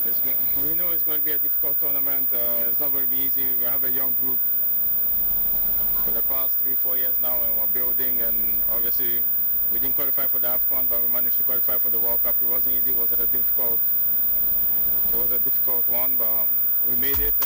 We know it's going to be a difficult tournament. It's not going to be easy. We have a young group for the past 3-4 years now, and we're building. And obviously, we didn't qualify for the AFCON, but we managed to qualify for the World Cup. It wasn't easy. It was a difficult one, but we made it.